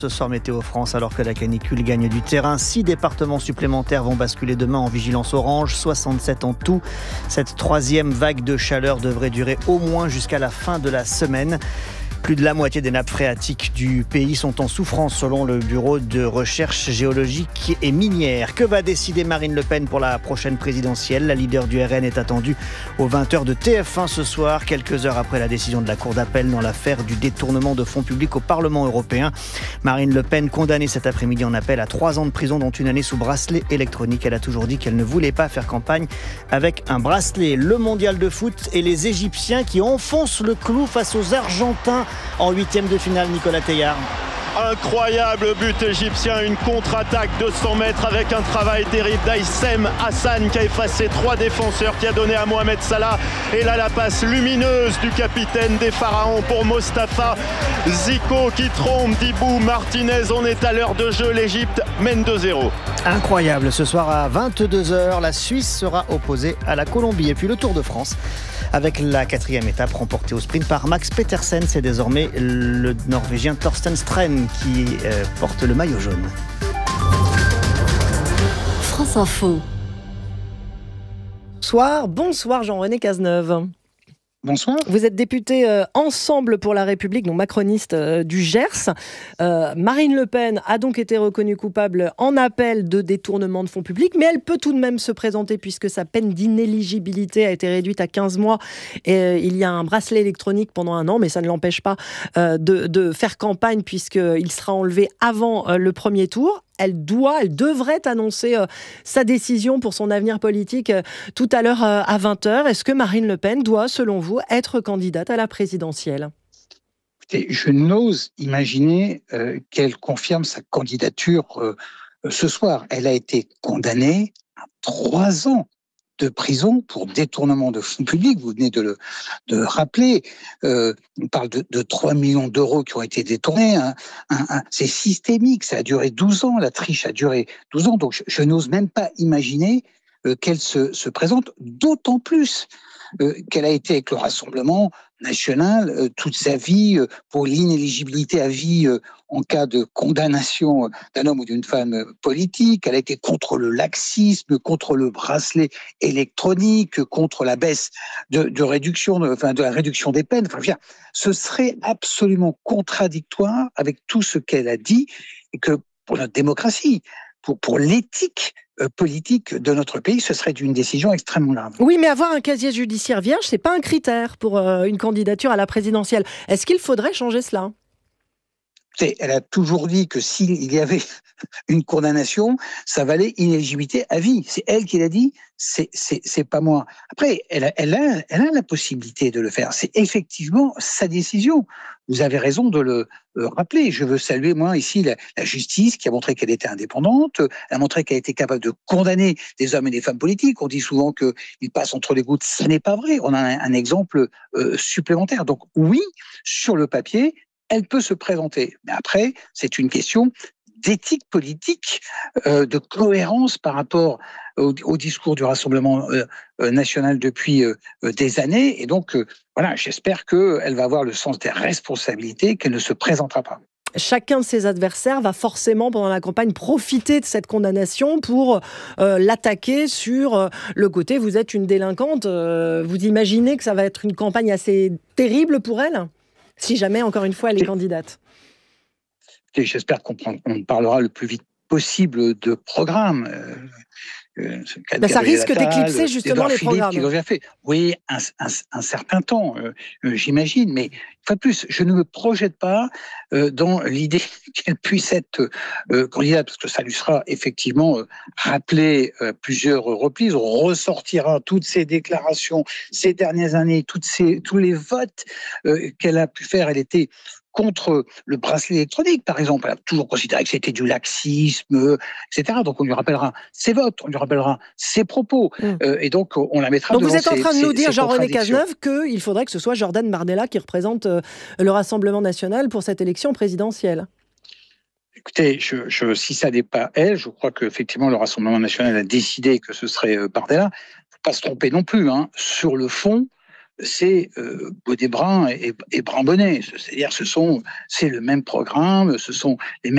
Ce soir, Météo France, alors que la canicule gagne du terrain, 6 départements supplémentaires vont basculer demain en vigilance orange, 67 en tout. Cette troisième vague de chaleur devrait durer au moins jusqu'à la fin de la semaine. Plus de la moitié des nappes phréatiques du pays sont en souffrance selon le Bureau de recherche géologique et minière. Que va décider Marine Le Pen pour la prochaine présidentielle ? La leader du RN est attendue aux 20h de TF1 ce soir, quelques heures après la décision de la Cour d'appel dans l'affaire du détournement de fonds publics au Parlement européen. Marine Le Pen, condamnée cet après-midi en appel à 3 ans de prison, dont une année sous bracelet électronique. Elle a toujours dit qu'elle ne voulait pas faire campagne avec un bracelet. Le mondial de foot et les Égyptiens qui enfoncent le clou face aux Argentins en 8e de finale. Nicolas Teilhard. Incroyable but égyptien, une contre-attaque de 100 mètres avec un travail terrible d'Aïssem Hassan qui a effacé 3 défenseurs, qui a donné à Mohamed Salah. Et là, la passe lumineuse du capitaine des Pharaons pour Mostafa Zico qui trompe Dibou Martinez. On est à l'heure de jeu, l'Égypte mène 2-0. Incroyable, ce soir à 22h, la Suisse sera opposée à la Colombie. Et puis le Tour de France, avec la 4e étape remportée au sprint par Max Petersen. C'est désormais le Norvégien Thorsten Stren qui porte le maillot jaune. France Info. Bonsoir Jean-René Cazeneuve. Bonsoir. Vous êtes député Ensemble pour la République, donc macroniste du Gers. Marine Le Pen a donc été reconnue coupable en appel de détournement de fonds publics, mais elle peut tout de même se présenter puisque sa peine d'inéligibilité a été réduite à 15 mois. Et il y a un bracelet électronique pendant 1 an, mais ça ne l'empêche pas de faire campagne puisqu'il sera enlevé avant le premier tour. Elle devrait annoncer sa décision pour son avenir politique tout à l'heure à 20h. Est-ce que Marine Le Pen doit, selon vous, être candidate à la présidentielle ? Écoutez, je n'ose imaginer qu'elle confirme sa candidature ce soir. Elle a été condamnée à 3 ans de prison pour détournement de fonds publics. Vous venez de le rappeler. On parle de 3 millions d'euros qui ont été détournés. C'est systémique. Ça a duré 12 ans. La triche a duré 12 ans. Donc, je n'ose même pas imaginer qu'elle se présente, d'autant plus qu'elle a été avec le Rassemblement national toute sa vie pour l'inéligibilité à vie en cas de condamnation d'un homme ou d'une femme politique. Elle a été contre le laxisme, contre le bracelet électronique, contre la baisse de la réduction des peines. Enfin, ce serait absolument contradictoire avec tout ce qu'elle a dit et que pour notre démocratie, pour l'éthique politique de notre pays, ce serait une décision extrêmement grave. Oui, mais avoir un casier judiciaire vierge, c'est pas un critère pour une candidature à la présidentielle. Est-ce qu'il faudrait changer cela ? Elle a toujours dit que s'il y avait une condamnation, ça valait inéligibilité à vie. C'est elle qui l'a dit, c'est pas moi. Après, elle a la possibilité de le faire. C'est effectivement sa décision. Vous avez raison de le rappeler. Je veux saluer, moi, ici, la justice qui a montré qu'elle était indépendante. Elle a montré qu'elle était capable de condamner des hommes et des femmes politiques. On dit souvent qu'ils passent entre les gouttes. Ce n'est pas vrai. On a un exemple supplémentaire. Donc oui, sur le papier, elle peut se présenter. Mais après, c'est une question d'éthique politique, de cohérence par rapport au discours du Rassemblement national depuis des années. Et donc, voilà, j'espère qu'elle va avoir le sens des responsabilités, qu'elle ne se présentera pas. Chacun de ses adversaires va forcément, pendant la campagne, profiter de cette condamnation pour l'attaquer sur le côté « vous êtes une délinquante ». Vous imaginez que ça va être une campagne assez terrible pour elle ? Si jamais, encore une fois, elle est candidate. Et j'espère qu'on parlera le plus vite possible de programme. Ça risque d'éclipser justement les programmes. Oui, un certain temps, j'imagine. Mais une fois de plus, je ne me projette pas dans l'idée qu'elle puisse être candidate, parce que ça lui sera effectivement rappelé plusieurs reprises. On ressortira toutes ces déclarations ces dernières années, tous les votes qu'elle a pu faire. Elle était contre le bracelet électronique, par exemple. Elle a toujours considéré que c'était du laxisme, etc. Donc on lui rappellera ses votes, on lui rappellera ses propos, et donc on la mettra devant. Donc vous êtes en train de nous dire, Jean-René Cazeneuve, qu'il faudrait que ce soit Jordan Bardella qui représente le Rassemblement national pour cette élection présidentielle. Écoutez, si ça n'est pas elle, je crois qu'effectivement le Rassemblement national a décidé que ce serait Bardella. Il ne faut pas se tromper non plus. Sur le fond, c'est Baudébrun et Brun-Bonnet. C'est-à-dire, c'est le même programme, ce sont les mêmes